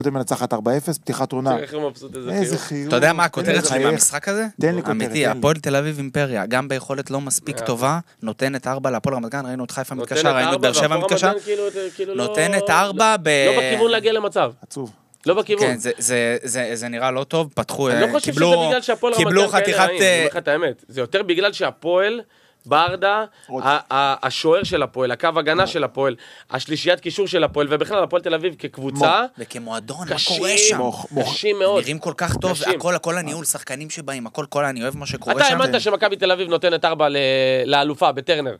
אתם מנצחת 4-0, פתיחת עונה. איזה חיוך. אתה יודע מה הכותרת שלי מהמשחק הזה? תן לי כותרת. אמיתי, הפועל תל אביב אימפריה, גם ביכולת לא מספיק טובה, נותנת 4 להפועל רמת גן, ראינו את חיפה מתקשר, ראינו את באר שבע מתקשר, נותנת 4 לא בכיוון להגיע למצב. עצוב. לא בכיוון. כן, זה נראה לא טוב, פתחו, אני לא חושב שזה בגלל שהפועל רמת גן כאלה רעים, אני אומר לך את האמת. זה יותר בגלל שהפועל ברדה, השוער של הפועל, הקו הגנה של הפועל, השלישיית קישור של הפועל, ובכלל הפועל תל אביב כקבוצה, וכמועדון, מה קורה שם? קשים מאוד. נראים כל כך טוב, הכל הניהול, שחקנים שבאים, הכל, אני אוהב מה שקורה אתה שם. האמנת שמכבי תל אביב נותנת 4 לאלופה בטרנר,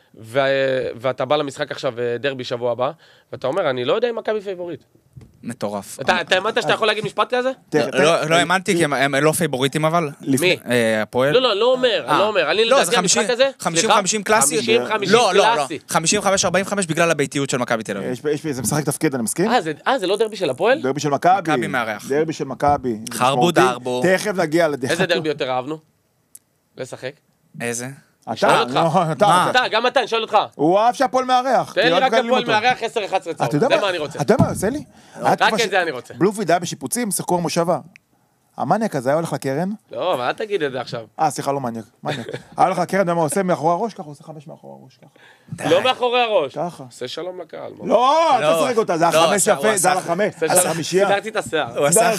ואתה בא למשחק עכשיו דרבי שבוע הבא, ואתה אומר, אני לא יודע אם מכבי פייבוריט. מטורף. אתה האמנת שאתה יכול להגיד משפט כזה? לא האמנתי, כי הם לא פייבוריטים אבל. מי? הפועל. לא אומר. אני לדעתי המשחק הזה? 50-50 קלאסי. 50-50 לא. קלאסי. 55-45 בגלל הביתיות של מכבי תל אביב. זה משחק תפקיד, אני מסכים? זה לא דרבי של הפועל? דרבי של מכבי. מכבי מארח. דרבי של מכבי. חרבו דרבו. תכף נגיע לדרך. איזה דרבי יותר אהבנו? לשחק? איזה? שואל אותך. גם אתה, אני שואל אותך. הוא אהב שהפועל מארח. תן לי רק הפועל מארח 10-11 צהוב. זה מה אני רוצה. אתה יודע מה עושה לי? רק את זה אני רוצה. בלומפילד היה בשיפוצים, שיחקו מושבה. המניאק הזה היה הולך לקרן. לא, אבל אל תגיד את זה עכשיו. סליחה, לא מניאק. היה הולך לקרן, ומה עושה מאחורי הראש? ככה, הוא עושה 5 מאחורי הראש. לא מאחורי הראש. ככה. עושה שלום לקהל. לא, אל תסרק אותה, זה ה5 יפה, זה ה5. זה ה5. סידרתי את השיער. הוא עשה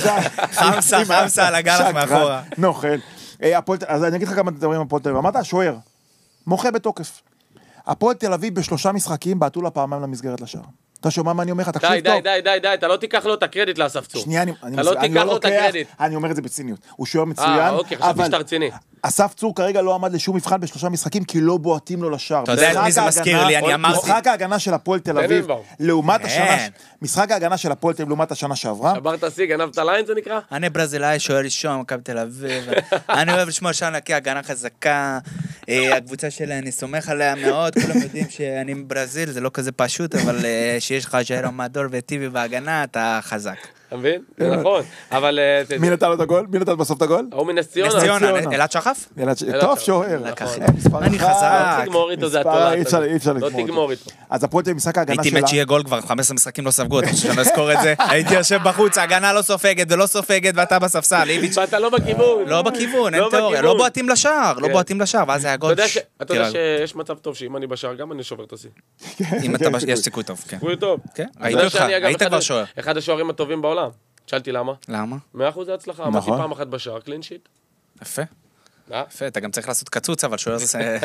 חמסה על הגלח מאחורה. נוכל. אז אני אגיד לך כמה דברים על הפועל תל אביב. אמרת, השוער, מוחה בתוקף. הפועל תל אביב ב3 משחקים בעטו לה פעמיים למסגרת לשער. אתה שומע מה אני אומר לך? תקשיב טוב. די, אתה לא תיקח לו את הקרדיט לאסף צור. שנייה, אתה לא תיקח לו את הקרדיט. אני אומר את זה בציניות. הוא שוער מצוין, אוקיי, חשבתי שאתה רציני. אסף צור כרגע לא עמד לשום מבחן ב3 משחקים, כי לא בועטים לו לשער. אתה יודע מי זה מזכיר לי, אני אמרתי. משחק ההגנה של הפועל תל אביב, לעומת השנה, משחק ההגנה של הפועל תל אביב לעומת השנה שעברה. שברת שיא, גנבת ליין זה נקרא? אני ברזילאי, שוער ראשון, מכבי תל אביב. אני אוהב לשמוע שם להקיא הגנה חזקה. הקבוצה שלי, אני סומך עליה מאוד, כולם יודעים שאני מברזיל, זה לא כזה פשוט, אבל שיש לך ז'יירו מדור וטיבי בהגנה, אתה חזק. אתה מבין? זה נכון, אבל... מי נתן לו את הגול? מי נתן בסוף את הגול? הוא מנס ציונה. אלעד שחף? טוב, שוער. אני חזק. לא תגמור איתו, זה התולעת. אי אפשר לא תגמור איתו. אז הפועל תל אביב משחק ההגנה שלה... הייתי מת שיהיה גול כבר, 15 משחקים לא ספגו, אתה חושב שאני אזכור את זה? הייתי יושב בחוץ, ההגנה לא סופגת ולא סופגת, ואתה בספסל, איביץ'. ואתה לא בכיוון. לא בכיוון, אין תיאוריה, לא בועטים לשער, ואז היה גול. אתה יודע שיש מצב טוב שאם אני בשער, גם אני שובר את השיא. אם אתה יש סיכוי טוב, כן. סיכוי טוב. ראיתי אותך, היית כבר שוער. אחד השוערים הטובים בעולם. שאלתי למה? למה? 100% הצלחה, אמרתי פעם אחת בשער, קלין שיט. יפה. יפה, אתה גם צריך לעשות קצוץ, אבל שוער זה...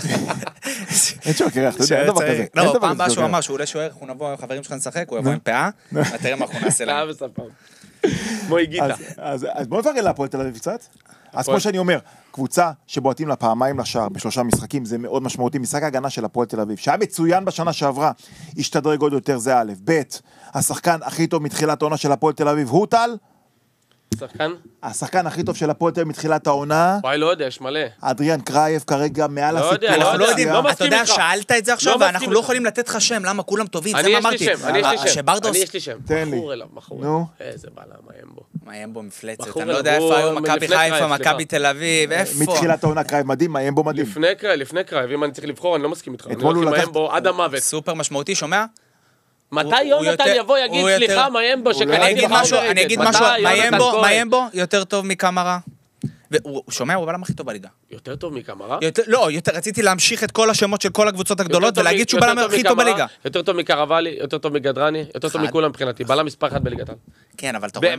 אין שוער קרח, אתה יודע, אין דבר כזה. לא, פעם באה שהוא אמר שהוא עולה שוער, אנחנו נבוא, חברים שלך נשחק, הוא יבוא עם פאה, ותראה מה אנחנו נעשה להם. כמו הגיטה. אז בוא נפרגן להפועל תל אביב קצת. אז כמו שאני אומר, קבוצה שבועטים לה פעמיים לשער ב3 משחקים, זה מאוד משמעותי. משחק ההגנה של הפועל תל אביב, שהיה מצוין בשנה שעברה, השתדרג עוד יותר, זה א', ב', השחקן הכי טוב מתחילת העונה של הפועל תל אביב, הוא טל? שחקן? השחקן הכי טוב של הפועל תל אביב מתחילת העונה. וואי, לא יודע, יש מלא. אדריאן קרייב כרגע מעל הסיפור. אנחנו לא יודעים, לא אתה יודע, שאלת את זה עכשיו, ואנחנו לא יכולים לתת לך שם, למה כולם טובים, זה מה אמרתי. אני יש לי שם. תן לי. נו. איזה בעלה, מאיימבו. מאיימבו מפלצת, אני לא יודע איפה היום מכבי חיפה, מכבי תל אביב, איפה? מתחילת העונה קרייב מדהים, מאיימבו מדהים. לפני קרייב, אם אני צריך לבחור, אני לא מסכים איתך. אני הולך עם מאיימבו עד המוות. סופר משמעותי, שומע? מתי יונתן יבוא יגיד סליחה מאיימבו שקניתי לך אני אגיד משהו, מאיימבו יותר טוב מקמרה. והוא שומע, הוא הבלם הכי טוב בליגה. יותר טוב מקמרה? לא, רציתי להמשיך את כל השמות של כל הקבוצות הגדולות ולהגיד שהוא בלם הכי טוב בליגה. יותר טוב מקרבלי, יותר טוב מגדרני, יותר טוב מכולם מבחינתי. בלם מספר 1 בליגת העל. כן, אבל אתה רואה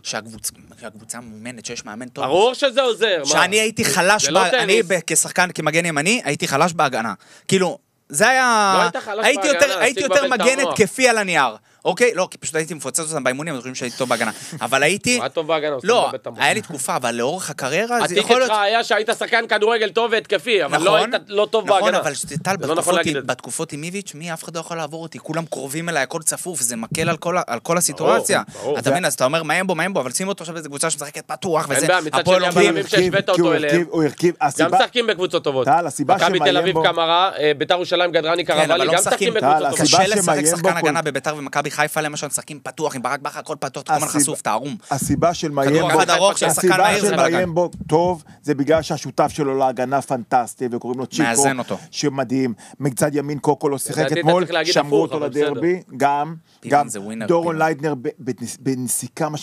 שהקבוצה מומנת, שיש מאמן טוב. ברור שזה עוזר. שאני הייתי חלש, אני כשחקן, כמגן ימני, הייתי חלש בהגנה. כאילו, זה היה... הייתי יותר מגן התקפי על הנייר. אוקיי? לא, כי פשוט הייתי מפוצץ אותם באימונים, אני חושב שהייתי טוב בהגנה. אבל הייתי... מה טוב בהגנה? לא, היה לי תקופה, אבל לאורך הקריירה זה יכול להיות... התיק שלך היה שהיית שחקן כדורגל טוב והתקפי, אבל לא היית לא טוב בהגנה. נכון, אבל טל, בתקופות עם איביץ', מי אף אחד לא יכול לעבור אותי, כולם קרובים אליי, הכל צפוף, זה מקל על כל הסיטואציה. אתה מבין, אז אתה אומר, מאיימבו, אבל שים אותו עכשיו באיזה קבוצה שמשחקת פתוח, וזה... גם משחקים בקבוצות טובות. מכבי תל אביב, קמרה, בית"ר ירושלים, גדרני, קרבלי, גם משחקים בקבוצות טובות. קשה לשחק שחקן הגנה בבית"ר ומכבי מכבי חיפה למשל, משחקים פתוח, עם ברק בכר, הכל פתוח, כל הזמן חשוף, תערום. הסיבה של מיימבו טוב, זה בגלל שהשותף שלו להגנה פנטסטי, וקוראים לו צ'יקו, שמדהים, מצד ימין קוקו לא שיחק אתמול, שמרו אותו לדרבי, גם דורון ליידנר בנסיקה